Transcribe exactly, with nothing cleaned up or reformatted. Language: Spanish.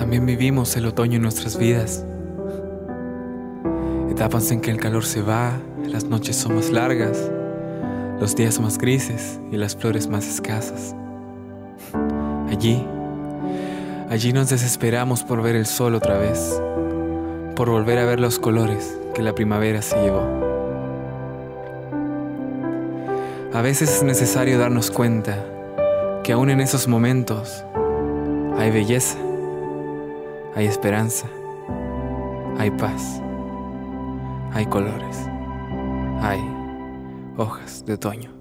También vivimos el otoño en nuestras vidas. Etapas en que el calor se va, las noches son más largas, los días más grises y las flores más escasas. Allí, allí nos desesperamos por ver el sol otra vez, por volver a ver los colores que la primavera se llevó. A veces es necesario darnos cuenta que aún en esos momentos hay belleza, hay esperanza, hay paz, hay colores, hay hojas de otoño.